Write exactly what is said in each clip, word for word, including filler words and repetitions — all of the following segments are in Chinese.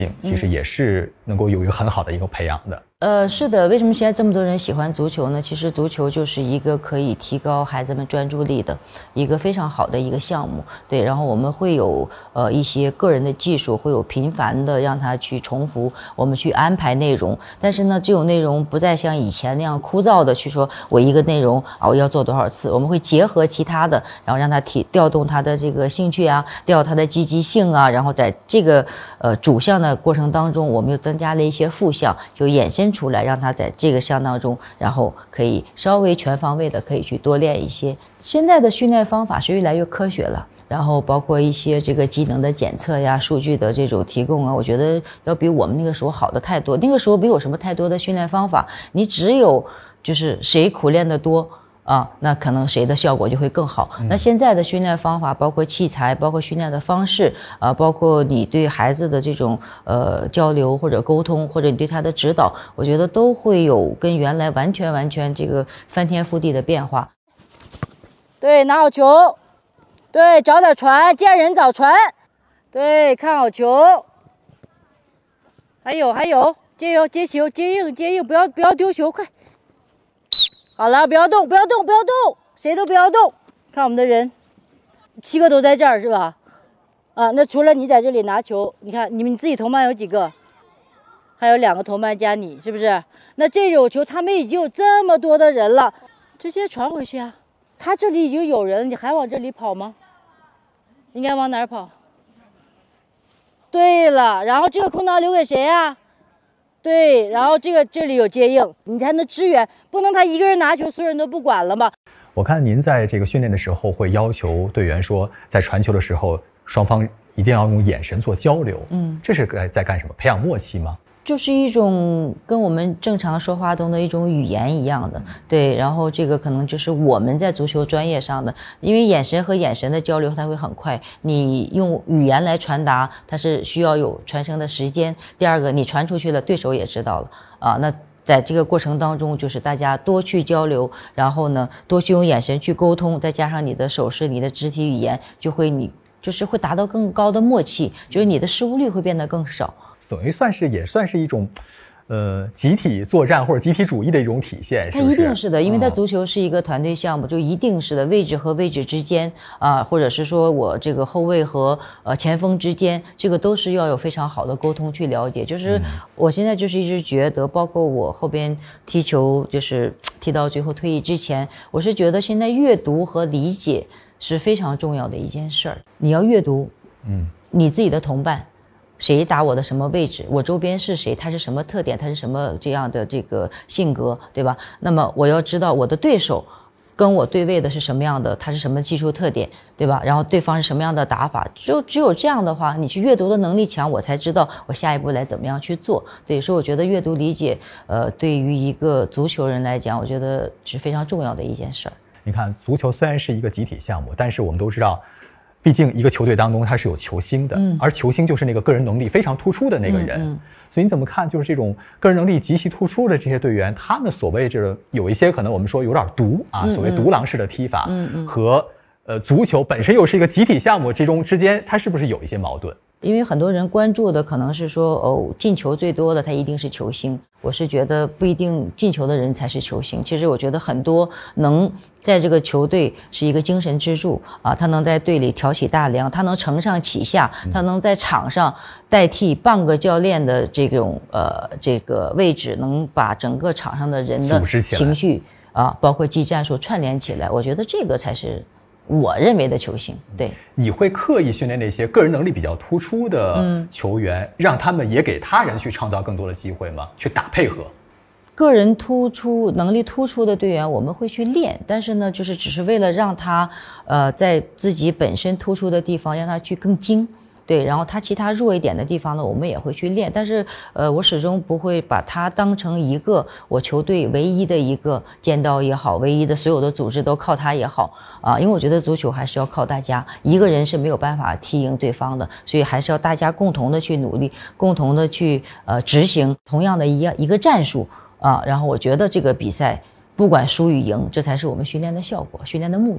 其实也是能够有一个很好的一个培养的。 呃，是的，为什么现在这么多人喜欢足球呢？其实足球就是一个可以提高孩子们专注力的一个非常好的一个项目。对，然后我们会有呃一些个人的技术，会有频繁的让他去重复，我们去安排内容。但是呢，这种内容不再像以前那样枯燥的去说我一个内容啊我要做多少次，我们会结合其他的，然后让他提调动他的这个兴趣啊，调他的积极性啊，然后在这个呃主项的过程当中，我们又增加了一些副项，就衍生出来，让他在这个项当中，然后可以稍微全方位的可以去多练一些。现在的训练方法是越来越科学了，然后包括一些这个机能的检测呀、数据的这种提供啊，我觉得要比我们那个时候好的太多。那个时候没有什么太多的训练方法，你只有就是谁苦练得多啊，那可能谁的效果就会更好。那现在的训练方法，包括器材，包括训练的方式啊，包括你对孩子的这种呃交流或者沟通，或者你对他的指导，我觉得都会有跟原来完全完全这个翻天覆地的变化。对，拿好球，对，找点传，见人找传，对，看好球，还有还有，接球接球接应接应，不要不要丢球，快。好了，不要动，不要动，不要动，谁都不要动。看我们的人，七个都在这儿是吧？啊，那除了你在这里拿球，你看你们自己同伴有几个？还有两个同伴加你，是不是？那这种球他们已经有这么多的人了，直接传回去啊！他这里已经有人了，你还往这里跑吗？应该往哪儿跑？对了，然后这个空档留给谁啊？对，然后这个这里有接应，你才能支援，不能他一个人拿球，所有人都不管了嘛。 我看您在这个训练的时候会要求队员说，在传球的时候，双方一定要用眼神做交流。嗯，这是在在干什么？培养默契吗？就是一种跟我们正常说话中的一种语言一样的，对。然后这个可能就是我们在足球专业上的，因为眼神和眼神的交流它会很快，你用语言来传达，它是需要有传声的时间。第二个，你传出去了，对手也知道了啊。那在这个过程当中，就是大家多去交流，然后呢，多去用眼神去沟通，再加上你的手势、你的肢体语言，就会你就是会达到更高的默契，就是你的失误率会变得更少。等于算是也算是一种，呃，集体作战或者集体主义的一种体现，是不是？它一定是的，因为它足球是一个团队项目，嗯、就一定是的，位置和位置之间啊，或者是说我这个后卫和呃前锋之间，这个都是要有非常好的沟通去了解。就是我现在就是一直觉得，包括我后边踢球，就是踢到最后退役之前，我是觉得现在阅读和理解是非常重要的一件事儿。你要阅读，嗯，你自己的同伴。谁打我的什么位置，我周边是谁，他是什么特点，他是什么这样的这个性格，对吧？那么我要知道我的对手跟我对位的是什么样的，他是什么技术特点，对吧？然后对方是什么样的打法，就只有这样的话，你去阅读的能力强，我才知道我下一步来怎么样去做。所以说我觉得阅读理解呃对于一个足球人来讲，我觉得是非常重要的一件事儿。你看足球虽然是一个集体项目，但是我们都知道毕竟一个球队当中它是有球星的，嗯、而球星就是那个个人能力非常突出的那个人，嗯嗯、所以你怎么看就是这种个人能力极其突出的这些队员，他们所谓这个有一些可能我们说有点独啊，嗯嗯、所谓独狼式的踢法，嗯嗯、和呃足球本身又是一个集体项目，这种之间它是不是有一些矛盾？因为很多人关注的可能是说哦，进球最多的他一定是球星，我是觉得不一定进球的人才是球星。其实我觉得很多能在这个球队是一个精神支柱啊，他能在队里挑起大梁，他能承上启下，他能在场上代替半个教练的这种呃这个位置，能把整个场上的人的情绪啊，包括技战术串联起来，我觉得这个才是我认为的球星。对，你会刻意训练那些个人能力比较突出的球员，嗯、让他们也给他人去创造更多的机会吗？去打配合。个人突出能力突出的队员，我们会去练，但是呢，就是只是为了让他，呃，在自己本身突出的地方，让他去更精。对，然后他其他弱一点的地方呢，我们也会去练，但是呃，我始终不会把它当成一个我球队唯一的一个尖刀也好，唯一的所有的组织都靠他也好啊，因为我觉得足球还是要靠大家，一个人是没有办法踢赢对方的，所以还是要大家共同的去努力，共同的去呃执行同样的一样一个战术啊，然后我觉得这个比赛不管输与赢，这才是我们训练的效果，训练的目的。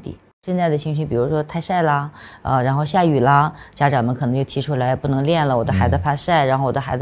现在的情绪，比如说太晒啦，呃，然后下雨啦，家长们可能就提出来不能练了，我的孩子怕晒，然后我的孩子